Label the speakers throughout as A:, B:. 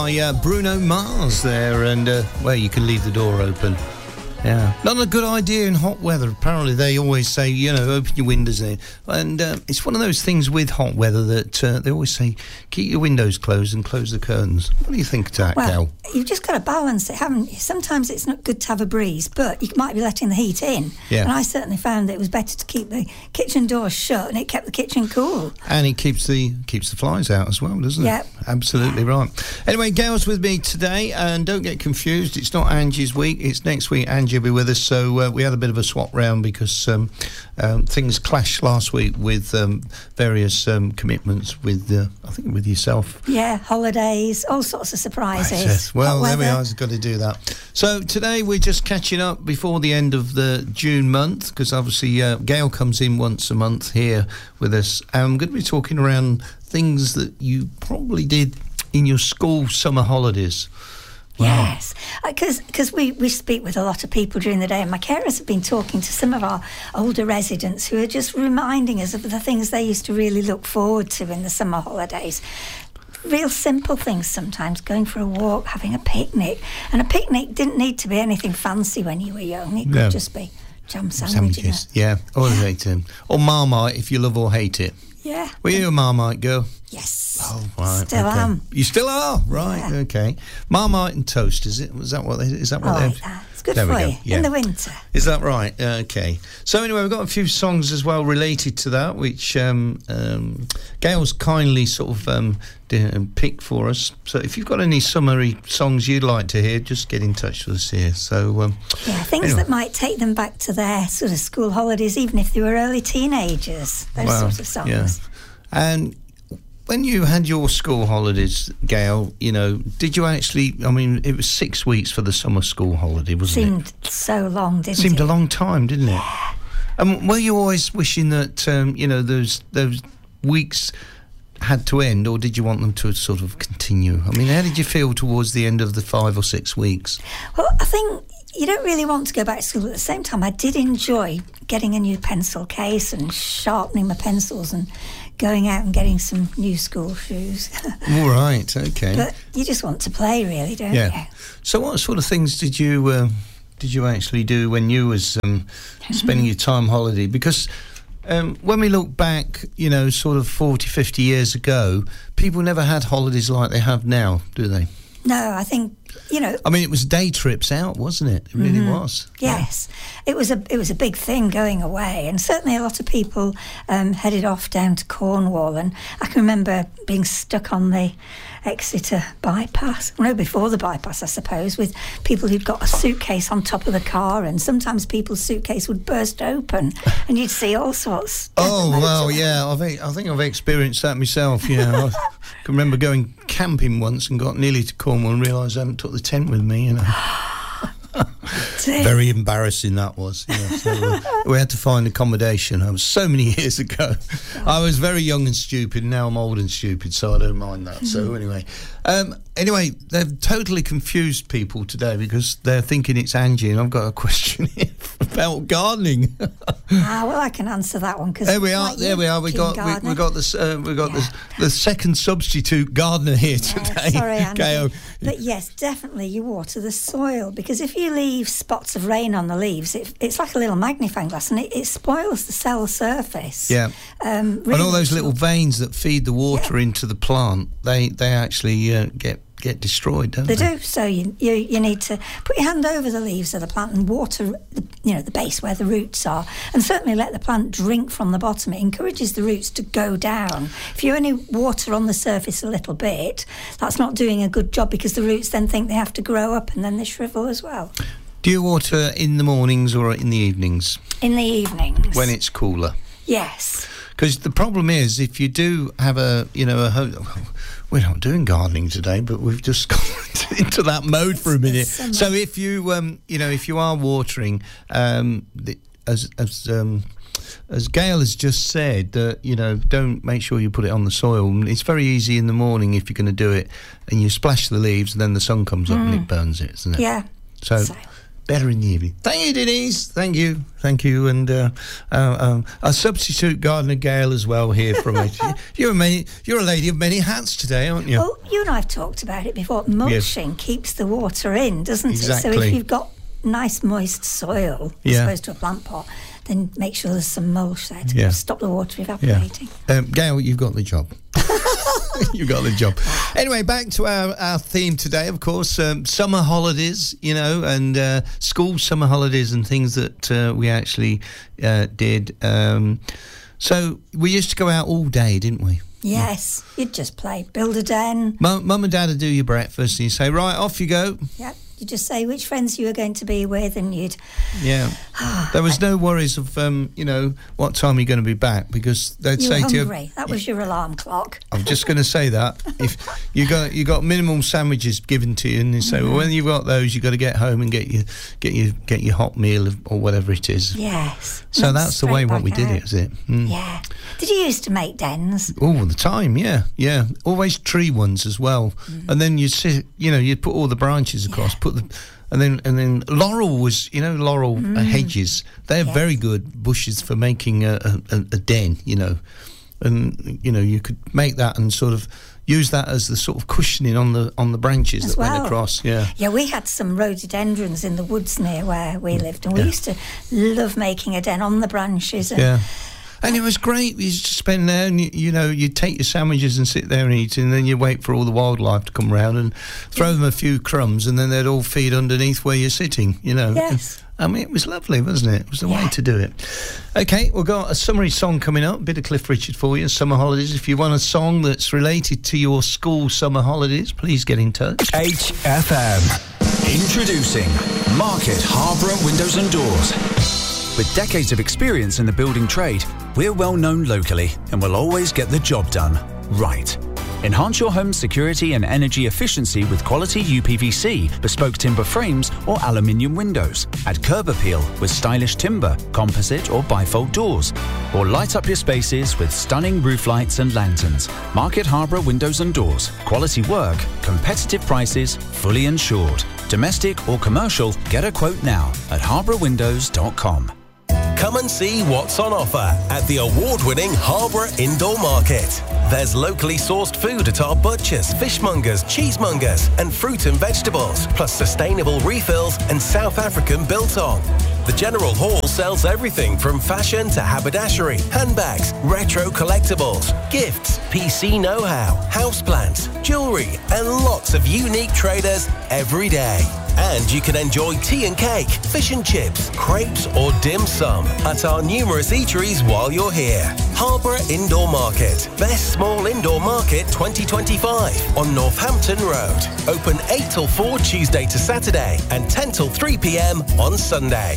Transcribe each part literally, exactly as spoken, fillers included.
A: Yeah, Bruno Mars there, and uh, well, you can leave the door open. Yeah, not a good idea in hot weather. Apparently, they always say, you know, open your windows there. And uh, it's one of those things with hot weather that uh, they always say, keep your windows closed and close the curtains. What do you think of that,
B: well,
A: Gal?
B: You've just got to balance it, haven't you? Sometimes it's not good to have a breeze, but you might be letting the heat in.
A: Yeah.
B: And I certainly found that it was better to keep the kitchen doors shut, and it kept the kitchen cool.
A: And it keeps the keeps the flies out as well, doesn't
B: Yep.
A: it? Absolutely right. Anyway, Gail's with me today, and don't get confused, it's not Angie's week, it's next week. Angie will be with us, so uh, we had a bit of a swap round because um, um, things clashed last week with um, various um, commitments with, uh, I think, with yourself.
B: Yeah, holidays, all sorts of surprises.
A: Right, yes. Well,
B: Hot
A: there we
B: weather.
A: are, it's got to do that. So today we're just catching up before the end of the June month, because obviously uh, Gail comes in once a month here with us. I'm going to be talking around things that you probably did in your school summer holidays. Wow.
B: Yes, because we, we speak with a lot of people during the day, and my carers have been talking to some of our older residents who are just reminding us of the things they used to really look forward to in the summer holidays. Real simple things sometimes, going for a walk, having a picnic. And a picnic didn't need to be anything fancy when you were young. It could
A: No.
B: just be jam sandwiches.
A: Sandwiches, yeah. Or, yeah. Or Marmite, if you love or hate it.
B: Yeah.
A: Were you a Marmite girl?
B: Yes.
A: Oh, right.
B: Still
A: okay.
B: am.
A: You still are? Right,
B: Yeah.
A: okay. Marmite and toast, is it? Was that what they, is that what
B: I
A: they
B: like that. It's good
A: There we
B: for
A: go,
B: you
A: yeah.
B: in the winter.
A: Is that right? Okay. So anyway, we've got a few songs as well related to that, which um, um, Gail's kindly sort of um, d- picked for us. So if you've got any summary songs you'd like to hear, just get in touch with us here. So um,
B: Yeah, things
A: anyway.
B: that might take them back to their sort of school holidays, even if they were early teenagers. Those
A: Well,
B: sorts of songs.
A: yeah. And when you had your school holidays, Gail, you know, did you actually, I mean, it was six weeks for the summer school holiday, wasn't
B: Seemed
A: it?
B: so long, didn't
A: Seemed
B: it?
A: a long time, didn't it? And were you always wishing that, um, you know, those those weeks had to end, or did you want them to sort of continue? I mean, how did you feel towards the end of the five or six weeks?
B: Well, I think you don't really want to go back to school. At the same time, I did enjoy getting a new pencil case and sharpening my pencils and going out and getting some new school shoes.
A: All right, okay.
B: But you just want to play, really, don't
A: Yeah.
B: you?
A: So what sort of things did you uh, did you actually do when you was um, spending your time holiday? Because um, when we look back, you know, sort of forty, fifty years ago, people never had holidays like they have now, do they?
B: No, I think, you know...
A: I mean, it was day trips out, wasn't it? It really
B: Mhm.
A: was.
B: Yes, it was a it was a big thing going away, and certainly a lot of people um, headed off down to Cornwall. And I can remember being stuck on the Exeter bypass, no, before the bypass, I suppose, with people who'd got a suitcase on top of the car, and sometimes people's suitcase would burst open, and you'd see all sorts. down the
A: Oh, well,
B: motorway.
A: yeah, I think, I think I've experienced that myself, you know. I can remember going camping once and got nearly to Cornwall and realised I hadn't took the tent with me, you know. Very embarrassing that was. You know, so uh, we had to find accommodation. That was so many years ago. I was very young and stupid. Now I'm old and stupid, so I don't mind that. So anyway, um, anyway, they've totally confused people today because they're thinking it's Angie, and I've got a question here about gardening.
B: Ah, well, I can answer that one because
A: There we are. There we are. We got we, we got this. Uh, we got
B: Yeah.
A: this, the second substitute gardener here today.
B: Sorry, Andy.
A: Gail.
B: But yes, definitely you water the soil, because if you leave spots of rain on the leaves, it, it's like a little magnifying glass, and it, it spoils the cell surface.
A: Yeah.
B: Um, really
A: And all those
B: makes
A: little
B: it-
A: veins that feed the water
B: Yeah.
A: into the plant, they they actually uh, get get destroyed, don't
B: They
A: they?
B: do. So you, you you need to put your hand over the leaves of the plant and water the, you know, the base where the roots are, and certainly let the plant drink from the bottom. It encourages the roots to go down. If you only water on the surface a little bit, that's not doing a good job, because the roots then think they have to grow up, and then they shrivel as well.
A: Do you water in the mornings or in the evenings
B: In the evenings.
A: when it's cooler?
B: Yes.
A: Because the problem is, if you do have a, you know, a ho- we're not doing gardening today, but we've just gone into that mode for a minute.
B: summer.
A: So if you, um, you know, if you are watering, um, the, as as um, as Gail has just said, that you know, don't make sure you put it on the soil. It's very easy in the morning if you're going to do it, and you splash the leaves, and then the sun comes up and it burns it, isn't it?
B: Yeah.
A: So.
B: So-
A: better in the evening. Thank you, Denise. Thank you. Thank you. And uh, uh, um, a substitute gardener, Gail, as well here from it. You're a many, you're a lady of many hats today, aren't you?
B: Well, you and I have talked about it before. Mulching yes. keeps the water in, doesn't
A: exactly.
B: it? So if you've got nice moist soil, as
A: yeah.
B: opposed to a plant pot, then make sure there's some mulch there to
A: yeah.
B: stop the water evaporating.
A: Yeah. Um, Gail, you've got the job. You got the job. Anyway, back to our, our theme today, of course, um, summer holidays, you know, and uh, school summer holidays and things that uh, we actually uh, did. Um, so we used to go out all day, didn't we?
B: Yes, you'd just play, build a den.
A: Mum, Mum and Dad would do your breakfast and you say, right, off you go.
B: Yep. You just say which friends you were going to be with, and you'd...
A: Yeah. There was no worries of, um, you know, what time you're going to be back, because they'd
B: you
A: say
B: were
A: to
B: hungry.
A: you...
B: That was your alarm clock.
A: I'm just going to say that. If you got you got minimal sandwiches given to you, and they say, mm-hmm. well, when you've got those, you've got to get home and get your get your get your hot meal or whatever it is.
B: Yes.
A: So that's the way what we out. did it, is it? Mm.
B: Yeah. Did you used to make dens?
A: All the time, yeah, yeah. Always tree ones as well. Mm. And then you'd sit, you know, you'd put all the branches across, yeah. put the... And then, and then laurel was, you know, laurel mm. uh, hedges. They're yes. very good bushes for making a, a, a den, you know. And you know, you could make that and sort of use that as the sort of cushioning on the on the branches as that well. went across. Yeah,
B: yeah. We had some rhododendrons in the woods near where we lived, and we yeah. used to love making a den on the branches. And
A: yeah. And it was great. You just spend there, and you, you know, you take your sandwiches and sit there and eat, and then you wait for all the wildlife to come round and throw yeah. them a few crumbs, and then they'd all feed underneath where you're sitting. You know.
B: Yes.
A: And, I mean, it was lovely, wasn't it? It was the yeah. way to do it. Okay, we've got a summary song coming up. A bit of Cliff Richard for you. Summer holidays. If you want a song that's related to your school summer holidays, please get in touch.
C: H F M. Introducing Market Harborough Windows and Doors. With decades of experience in the building trade, we're well known locally and will always get the job done right. Enhance your home's security and energy efficiency with quality U P V C, bespoke timber frames or aluminium windows. Add curb appeal with stylish timber, composite or bifold doors. Or light up your spaces with stunning roof lights and lanterns. Market Harborough Windows and Doors. Quality work, competitive prices, fully insured. Domestic or commercial, get a quote now at harborough windows dot com.
D: Come and see what's on offer at the award-winning Harborough Indoor Market. There's locally sourced food at our butchers, fishmongers, cheesemongers and fruit and vegetables, plus sustainable refills and South African biltong. The General Hall sells everything from fashion to haberdashery, handbags, retro collectibles, gifts, P C know-how, houseplants, jewellery and lots of unique traders every day. And you can enjoy tea and cake, fish and chips, crepes or dim sum at our numerous eateries while you're here. Harborough Indoor Market. Best Small Indoor Market twenty twenty-five on Northampton Road. Open eight till four Tuesday to Saturday and ten till three p m on Sunday.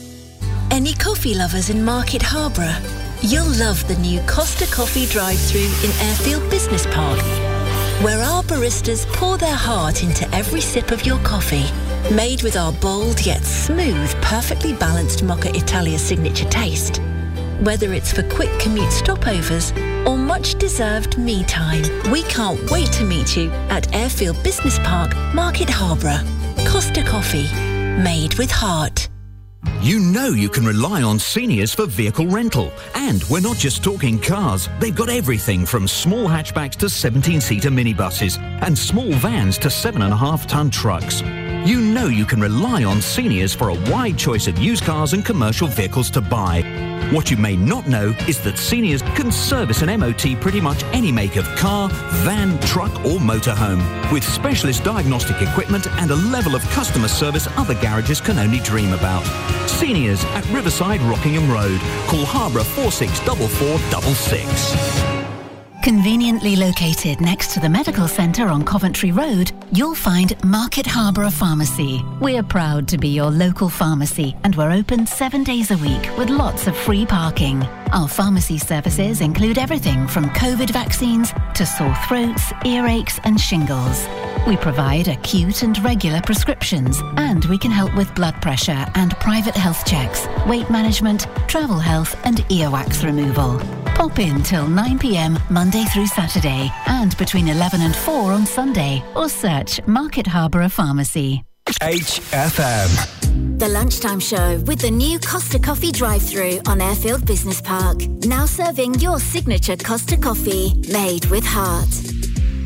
E: Any coffee lovers in Market Harborough? You'll love the new Costa Coffee drive-thru in Airfield Business Park, where our baristas pour their heart into every sip of your coffee. Made with our bold yet smooth, perfectly balanced Mocha Italia signature taste. Whether it's for quick commute stopovers or much-deserved me time, we can't wait to meet you at Airfield Business Park, Market Harborough. Costa Coffee, made with heart.
F: You know you can rely on Seniors for vehicle rental. And we're not just talking cars. They've got everything from small hatchbacks to seventeen-seater minibuses and small vans to seven and a half ton trucks. You know you can rely on Seniors for a wide choice of used cars and commercial vehicles to buy. What you may not know is that Seniors can service an M O T pretty much any make of car, van, truck or motorhome, with specialist diagnostic equipment and a level of customer service other garages can only dream about. Seniors at Riverside Rockingham Road. Call Harborough four six four four six six.
G: Conveniently located next to the medical centre on Coventry Road, you'll find Market Harborough Pharmacy. We're proud to be your local pharmacy and we're open seven days a week with lots of free parking. Our pharmacy services include everything from COVID vaccines to sore throats, earaches and shingles. We provide acute and regular prescriptions, and we can help with blood pressure and private health checks, weight management, travel health and earwax removal. Pop in till nine p m Monday through Saturday and between eleven and four on Sunday, or search Market Harborough Pharmacy.
C: H F M.
H: The Lunchtime Show with the new Costa Coffee drive-thru on Airfield Business Park. Now serving your signature Costa Coffee, made with heart.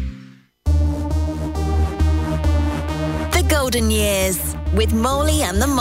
H: The Golden Years with Morley and the